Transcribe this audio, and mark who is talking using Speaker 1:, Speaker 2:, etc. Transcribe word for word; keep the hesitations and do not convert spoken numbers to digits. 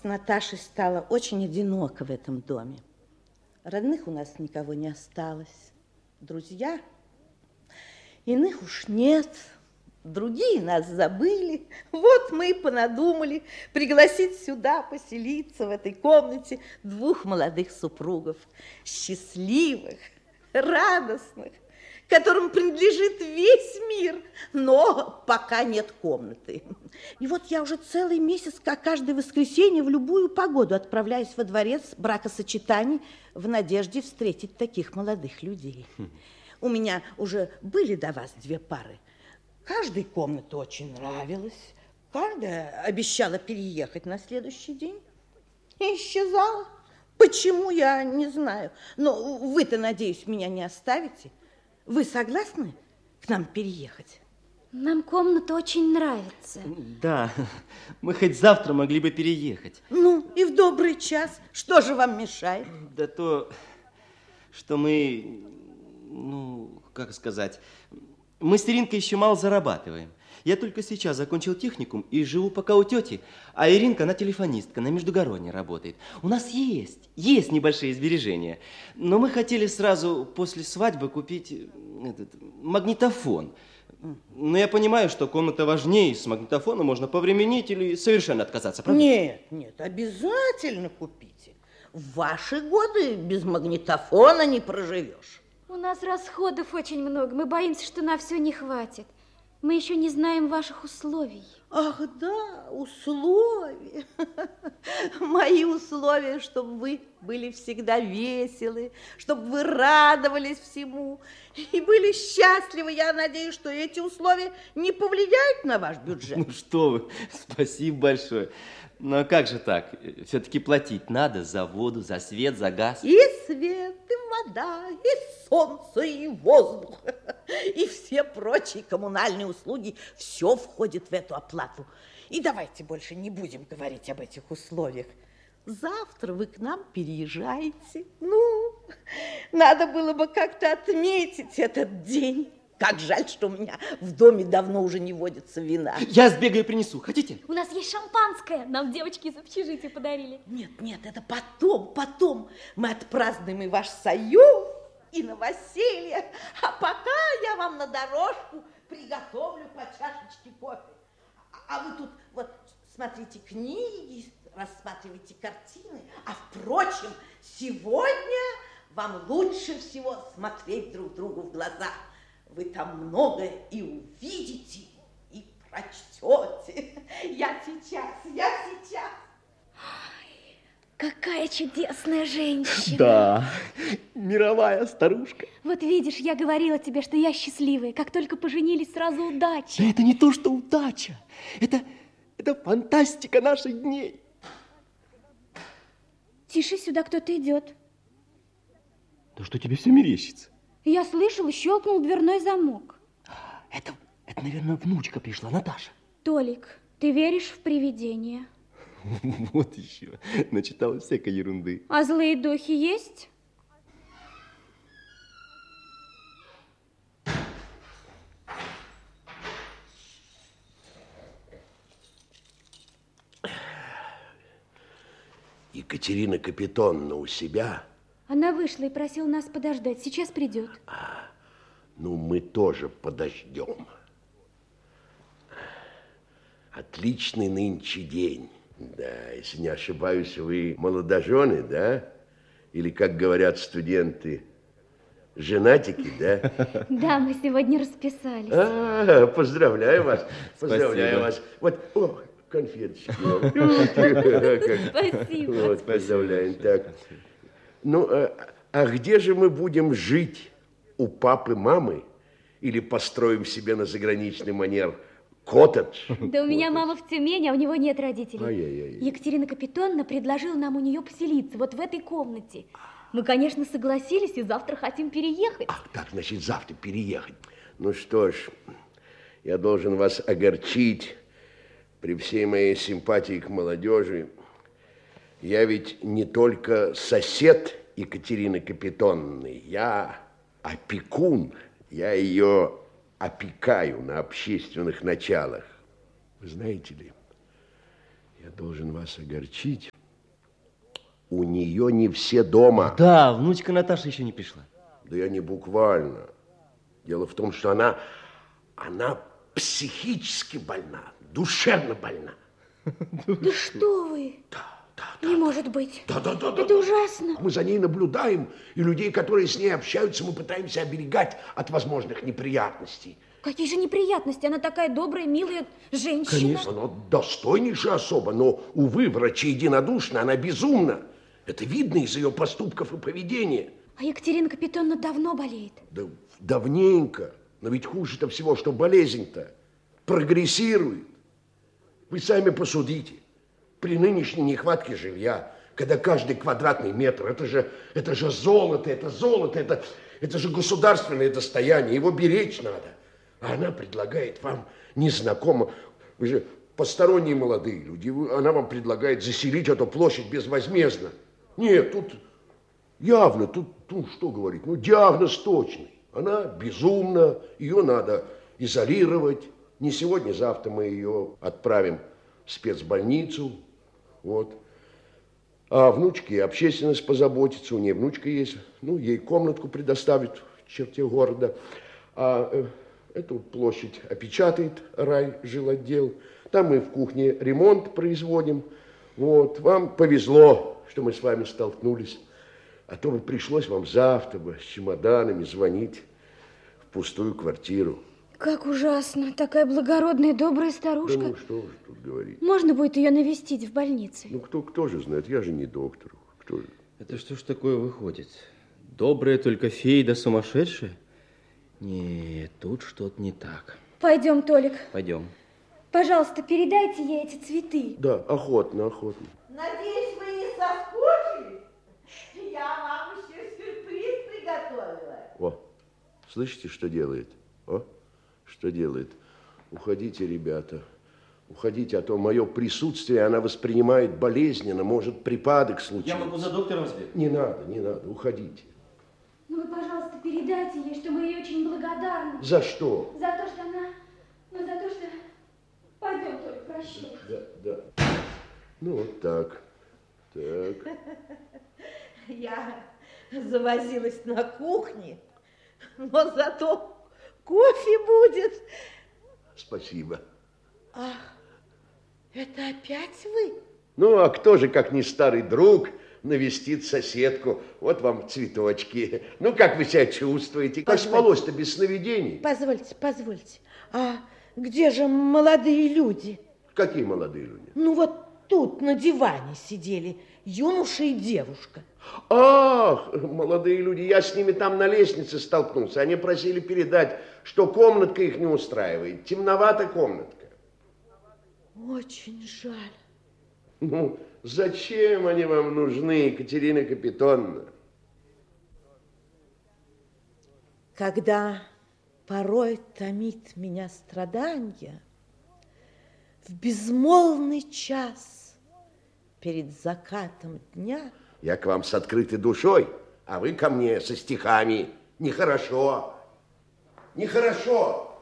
Speaker 1: с Наташей стало очень одиноко в этом доме. Родных у нас никого не осталось. Друзья, иных уж нет. Другие нас забыли. Вот мы и понадумали пригласить сюда поселиться, в этой комнате, двух молодых супругов, счастливых, радостных, которым принадлежит весь мир, но пока нет комнаты. И вот я уже целый месяц, как каждое воскресенье, в любую погоду отправляюсь во дворец бракосочетаний в надежде встретить таких молодых людей. У меня уже были до вас две пары. Каждой комната очень нравилась, каждая обещала переехать на следующий день и исчезала. Почему, я не знаю. Но вы-то, надеюсь, меня не оставите. Вы согласны к нам переехать?
Speaker 2: Нам комната очень нравится.
Speaker 3: Да, мы хоть завтра могли бы переехать.
Speaker 1: Ну, и в добрый час. Что же вам мешает?
Speaker 3: Да то, что мы, ну, как сказать, мы с Иринкой еще мало зарабатываем. Я только сейчас закончил техникум и живу пока у тети, а Иринка, она телефонистка, на Междугородней работает. У нас есть, есть небольшие сбережения, но мы хотели сразу после свадьбы купить этот магнитофон. Но я понимаю, что комната важнее, с магнитофоном можно повременить или совершенно отказаться, правда?
Speaker 1: Нет, нет, обязательно купите. В ваши годы без магнитофона не проживешь.
Speaker 2: У нас расходов очень много, мы боимся, что на все не хватит. Мы еще не знаем ваших условий.
Speaker 1: Ах, да, условия. Мои условия, чтобы вы были всегда веселы, чтобы вы радовались всему и были счастливы. Я надеюсь, что эти условия не повлияют на ваш бюджет.
Speaker 3: Ну что вы, спасибо большое. Но как же так? Все-таки платить надо за воду, за свет, за газ.
Speaker 1: И свет, и вода, и солнце, и воздух, и все прочие коммунальные услуги. Все входит в эту оплату. И давайте больше не будем говорить об этих условиях. Завтра вы к нам переезжаете. Ну, надо было бы как-то отметить этот день. Как жаль, что у меня в доме давно уже не водится вина.
Speaker 3: Я сбегаю и принесу. Хотите?
Speaker 2: У нас есть шампанское. Нам девочки из общежития подарили.
Speaker 1: Нет, нет, это потом, потом. Мы отпразднуем и ваш союз, и новоселье. А пока я вам на дорожку приготовлю по чашечке кофе. А вы тут вот смотрите книги, рассматривайте картины. А впрочем, сегодня вам лучше всего смотреть друг другу в глаза. Вы там многое и увидите, и прочтете. Я сейчас, я сейчас.
Speaker 2: Ой, какая чудесная женщина.
Speaker 3: Да, мировая старушка.
Speaker 2: Вот видишь, я говорила тебе, что я счастливая. Как только поженились, сразу удача.
Speaker 3: Да это не то, что удача. Это, это фантастика наших дней.
Speaker 2: Тише, сюда кто-то идет.
Speaker 3: Да что тебе все мерещится?
Speaker 2: Я слышала, щелкнул дверной замок.
Speaker 3: Это, это, наверное, внучка пришла, Наташа.
Speaker 2: Толик, ты веришь в привидения?
Speaker 3: Вот еще, начитала всякой ерунды.
Speaker 2: А злые духи есть?
Speaker 4: Екатерина Капитоновна у себя?
Speaker 2: Она вышла и просила нас подождать. Сейчас придет.
Speaker 4: А, ну, мы тоже подождем. Отличный нынче день. Да, если не ошибаюсь, вы молодожены, да? Или, как говорят студенты, женатики, да?
Speaker 2: Да, мы сегодня расписались.
Speaker 4: А, поздравляю вас, поздравляю
Speaker 3: Спасибо.
Speaker 4: вас. Вот, о, конфеточки.
Speaker 2: Спасибо.
Speaker 4: Вот, поздравляем. Так. Ну, а, а где же мы будем жить? У папы, мамы? Или построим себе на заграничный манер коттедж?
Speaker 2: Да у меня мама в Тюмени, а у него нет родителей.
Speaker 4: Ай-яй-яй.
Speaker 2: Екатерина Капитоновна предложила нам у нее поселиться вот в этой комнате. Мы, конечно, согласились и завтра хотим переехать.
Speaker 4: Ах, так, значит, завтра переехать. Ну что ж, я должен вас огорчить. При всей моей симпатии к молодежи, я ведь не только сосед Екатерины Капитоновны, я опекун, я ее опекаю на общественных началах. Вы знаете ли, Я должен вас огорчить. У нее не все дома.
Speaker 3: Да, внучка Наташа еще не пришла.
Speaker 4: Да я не буквально. Дело в том, что она, она психически больна, душевно больна.
Speaker 2: Да что вы?
Speaker 4: Да, да,
Speaker 2: Не
Speaker 4: да.
Speaker 2: может быть.
Speaker 4: Да, да, да, да.
Speaker 2: Это ужасно.
Speaker 4: Мы за ней наблюдаем, и людей, которые с ней общаются, мы пытаемся оберегать от возможных неприятностей.
Speaker 2: Какие же неприятности? Она такая добрая, милая женщина.
Speaker 4: Конечно, она достойнейшая особа, но, увы, врачи единодушны, она безумна. Это видно из ее поступков и поведения.
Speaker 2: А Екатерина Капитоновна давно болеет?
Speaker 4: Да давненько. Но ведь хуже-то всего, что болезнь-то прогрессирует. Вы сами посудите. При нынешней нехватке жилья, когда каждый квадратный метр, это же, это же золото, это золото, это, это же государственное достояние, его беречь надо. А она предлагает вам незнакомо, вы же посторонние молодые люди, она вам предлагает заселить эту площадь безвозмездно. Нет, тут явно, тут, ну что говорить, ну диагноз точный. Она безумна, ее надо изолировать. Не сегодня-завтра мы ее отправим в спецбольницу. Вот. А внучке общественность позаботится, у нее внучка есть, ну, ей комнатку предоставит в черте города. А э, эту площадь опечатает райжилотдел. Там мы в кухне ремонт производим. Вот, вам повезло, что мы с вами столкнулись. А то бы пришлось вам завтра бы с чемоданами звонить в пустую квартиру.
Speaker 2: Как ужасно. Такая благородная, добрая старушка.
Speaker 4: Да ну что же тут говорить.
Speaker 2: Можно будет ее навестить в больнице?
Speaker 4: Ну кто, кто же знает, я же не доктор. Кто же?
Speaker 3: Это что ж такое выходит? Добрая только фея да сумасшедшая? Нет, тут что-то не так.
Speaker 2: Пойдем, Толик.
Speaker 3: Пойдем.
Speaker 2: Пожалуйста, передайте ей эти цветы.
Speaker 4: Да, охотно, охотно.
Speaker 1: Надеюсь, вы не соскучились? Я вам еще сюрприз приготовила.
Speaker 4: О, слышите, что делает? О, что делает? Уходите, ребята. Уходите, а то мое присутствие она воспринимает болезненно, может припадок случиться.
Speaker 3: Я могу за доктором сбегать?
Speaker 4: Не надо, не надо, уходите.
Speaker 2: Ну вы, пожалуйста, передайте ей, что мы ей очень благодарны.
Speaker 4: За что?
Speaker 2: За то, что она... Ну, за то, что... Пойдем, Толик, прощай.
Speaker 4: Да, да. Ну, вот так. Так.
Speaker 1: Я завозилась на кухне, но зато кофе будет.
Speaker 4: Спасибо.
Speaker 1: Ах, это опять вы?
Speaker 4: Ну, а кто же, как не старый друг, навестит соседку? Вот вам цветочки. Ну, как вы себя чувствуете? Как спалось-то без сновидений?
Speaker 1: Позвольте, позвольте. А где же молодые люди?
Speaker 4: Какие молодые люди?
Speaker 1: Ну, вот тут на диване сидели юноша и девушка.
Speaker 4: Ах, молодые люди, я с ними там на лестнице столкнулся. Они просили передать, что комнатка их не устраивает. Темновата комнатка.
Speaker 1: Очень жаль.
Speaker 4: Ну, зачем они вам нужны, Екатерина Капитоновна?
Speaker 1: Когда порой томит меня страданье, в безмолвный час перед закатом дня
Speaker 4: Я к вам с открытой душой, а вы ко мне со стихами. Нехорошо. Нехорошо.